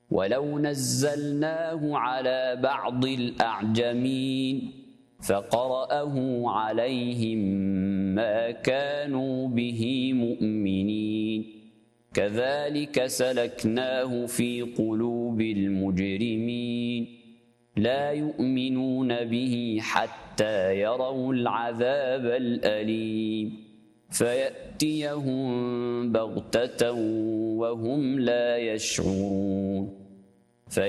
ولو نزلناه على بعض الأعجمين فقرأه عليهم ما كانوا به مؤمنين كذلك سلكناه في قلوب المجرمين لا يؤمنون به حتى يروا العذاب الأليم فيأتيهم بغتة وهم لا يشعرون